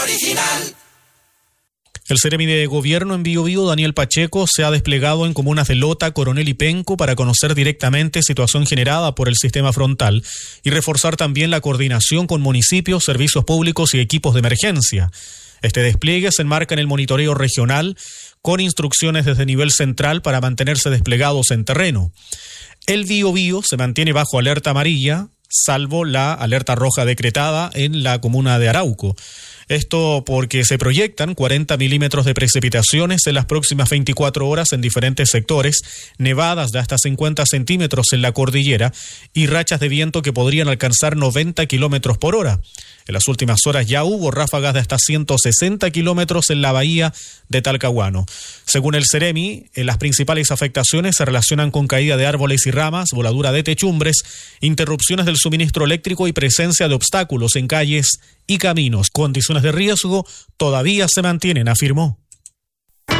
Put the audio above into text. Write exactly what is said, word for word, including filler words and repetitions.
original. El Seremi de Gobierno en Biobío, Daniel Pacheco, se ha desplegado en comunas de Lota, Coronel y Penco para conocer directamente situación generada por el sistema frontal y reforzar también la coordinación con municipios, servicios públicos y equipos de emergencia. Este despliegue se enmarca en el monitoreo regional con instrucciones desde nivel central para mantenerse desplegados en terreno. El Biobío se mantiene bajo alerta amarilla, salvo la alerta roja decretada en la comuna de Arauco. Esto porque se proyectan cuarenta milímetros de precipitaciones en las próximas veinticuatro horas en diferentes sectores, nevadas de hasta cincuenta centímetros en la cordillera y rachas de viento que podrían alcanzar noventa kilómetros por hora. En las últimas horas ya hubo ráfagas de hasta ciento sesenta kilómetros en la bahía de Talcahuano. Según el Seremi, las principales afectaciones se relacionan con caída de árboles y ramas, voladura de techumbres, interrupciones del suministro eléctrico y presencia de obstáculos en calles y caminos. Condiciones de riesgo todavía se mantienen, afirmó.